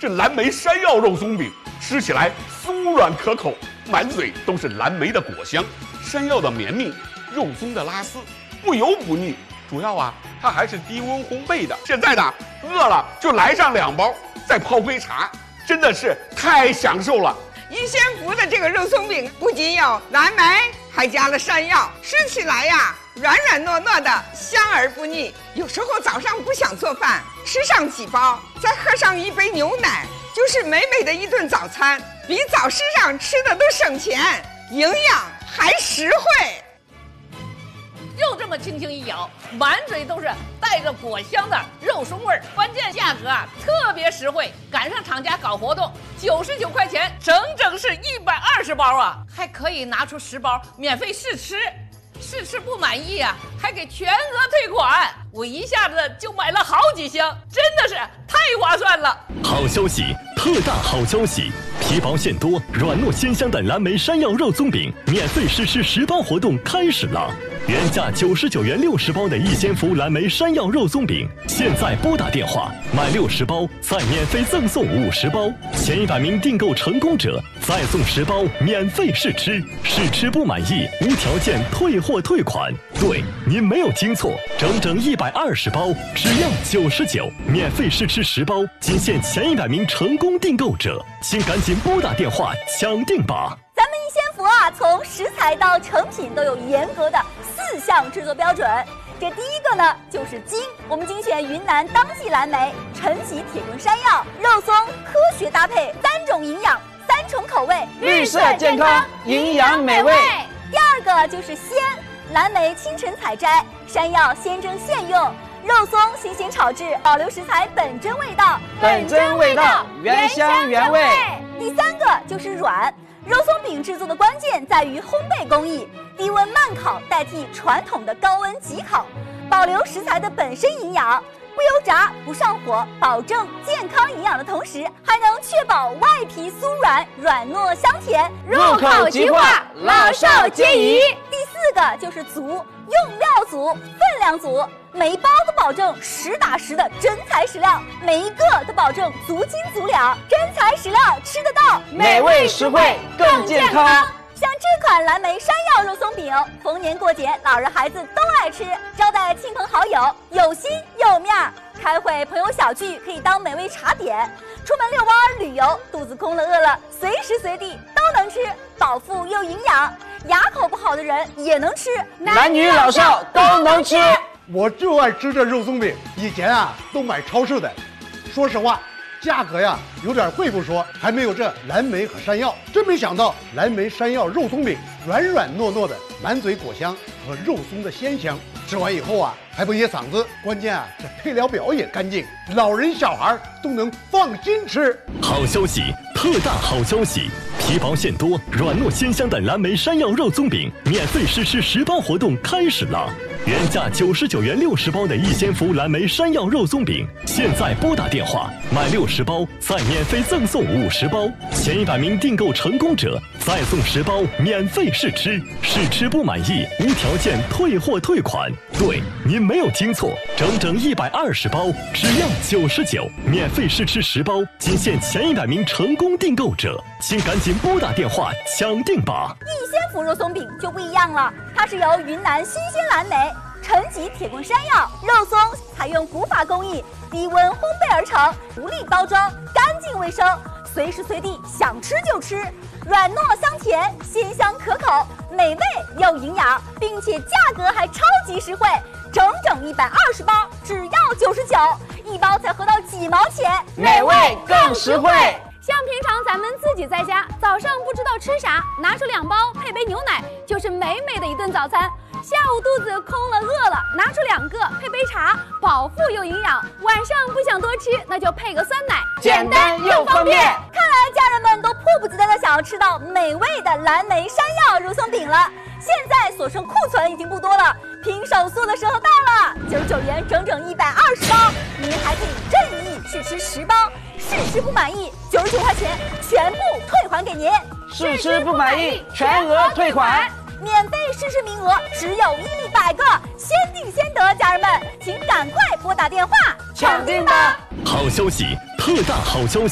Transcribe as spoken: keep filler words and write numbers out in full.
这蓝莓山药肉松饼吃起来酥软可口，满嘴都是蓝莓的果香，山药的绵密，肉松的拉丝，不油不腻。主要啊，它还是低温烘焙的。现在呢，饿了就来上两包，再泡杯茶，真的是太享受了。 一仙福的这个肉松饼不仅有蓝莓，还加了山药，吃起来呀软软糯糯的，香而不腻。有时候早上不想做饭，吃上几包，再喝上一杯牛奶，就是美美的一顿早餐，比早市上吃的都省钱，营养还实惠。 肉这么轻轻一咬，满嘴都是带着果香的肉松味儿，关键价格啊特别实惠，赶上厂家搞活动，九十九块钱，整整是一百二十包啊，还可以拿出十包免费试吃，试吃不满意啊，还给全额退款。我一下子就买了好几箱，真的是太划算了。 好消息，特大好消息！皮薄馅多、软糯鲜香的蓝莓山药肉松饼免费试吃十包活动开始了。原价九十九元六十包的一仙福蓝莓山药肉松饼，现在拨打电话买六十包，再免费赠送五十包，前一百名订购成功者再送十包免费试吃，试吃不满意无条件退货退款。对，您没有听错，整整一百二十包，只要九十九，免费试吃十包，仅限前一百名成功订购者，请赶紧拨打电话抢订吧。 咱们一仙福啊，从食材到成品都有严格的四项制作标准。这第一个呢，就是精，我们精选云南当季蓝莓、陈皮铁棍山药、肉松，科学搭配，三种营养，三重口味， 绿色健康，营养美味。 第二个就是鲜，蓝莓清晨采摘，山药现蒸现用，肉松新鲜炒制，保留食材本真味道， 本真味道，原香原味。 第三个就是软。肉松饼制作的关键在于烘焙工艺，低温慢烤代替传统的高温急烤，保留食材的本身营养，不油炸不上火，保证健康营养的同时，还能确保外皮酥软、软糯香甜， 入口即化，老少皆宜。 第四个就是足，用料足，分量足，每一包都保证实打实的真材实料，每一个都保证足斤足两，真材实料吃得到， 美味实惠更健康。 像这款蓝莓山药肉松饼，逢年过节老人孩子都爱吃，招待亲朋好友有心有面儿，开会朋友小聚可以当美味茶点，出门遛弯旅游，肚子空了饿了，随时随地都能吃，饱腹又营养，牙口不好的人也能吃， 男女老少都能吃。 我就爱吃这肉松饼，以前啊都买超市的，说实话价格呀有点贵不说，还没有这蓝莓和山药。真没想到蓝莓山药肉松饼软软糯糯的，满嘴果香和肉松的鲜香，吃完以后啊还不噎嗓子。关键啊这配料表也干净，老人小孩都能放心吃。 好消息，特大好消息！皮薄馅多、软糯鲜香的蓝莓山药肉松饼免费试吃十包活动开始了。原价九十九元六十包的一仙福蓝莓山药肉松饼，现在拨打电话买六十包，再免费赠送五十包，前一百名订购成功者再送十包免费试吃，试吃不满意无条件退货退款。对，您没有听错，整整一百二十包，只要九十九，免费试吃十包，仅限前一百名成功订购者，请赶紧拨打电话抢订吧。 一仙福肉松饼就不一样了，它是由云南新鲜蓝莓、陈皮铁棍山药、肉松采用古法工艺，低温烘焙而成，独立包装，干净卫生，随时随地想吃就吃，软糯香甜，鲜香可口，美味又营养，并且价格还超级实惠，整整一百二十包，只要九十九，一包才合到几毛钱， 美味更实惠。 像平常咱们自己在家，早上不知道吃啥，拿出两包配杯牛奶，就是美美的一顿早餐。下午肚子空了饿了，拿出两个配杯茶，饱腹又营养。晚上不想多吃，那就配个酸奶， 简单又方便。 看来家人们都迫不及待的想要吃到美味的蓝莓山药肉松饼了。现在所剩库存已经不多了，拼手速的时候到了，九十九元整整一百二十包，您还可以任意试吃十包。试吃不满意，九十九块钱全部退还给您； 试吃不满意，全额退款。 免费试吃名额只有一百个，先订先得，家人们，请赶快拨打电话抢订吧！ 好消息，特大好消息！